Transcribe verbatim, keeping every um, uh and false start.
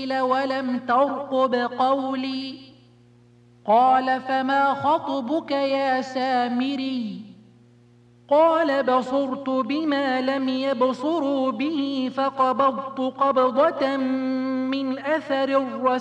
الليل ولم ترقب قولي قال فما خطبك يا سامري قال بصرت بما لم يبصروا به فقبضت قبضة من أثر الرسول